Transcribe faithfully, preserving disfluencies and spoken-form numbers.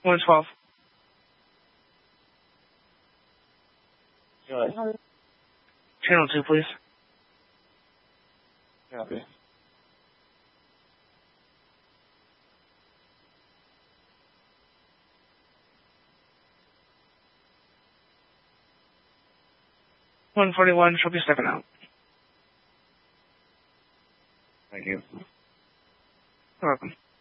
one twelve. Go ahead. Channel two, please. Copy. one forty-one, she'll be stepping out. Thank you. You're welcome.